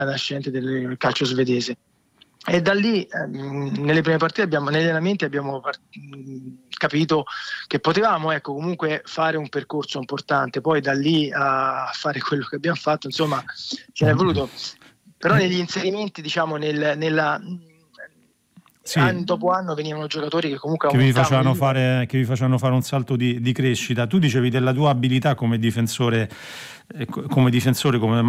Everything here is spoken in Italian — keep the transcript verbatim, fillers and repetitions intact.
nascente del calcio svedese. E da lì ehm, nelle prime partite abbiamo, negli allenamenti abbiamo part- capito che potevamo, ecco, comunque fare un percorso importante. Poi da lì a fare quello che abbiamo fatto, insomma, ce n'è voluto. Però negli inserimenti, diciamo, nel, nella Sì. anno dopo anno venivano giocatori che comunque che vi facevano fare che vi facevano fare un salto di, di crescita. Tu dicevi della tua abilità come difensore, eh, come difensore come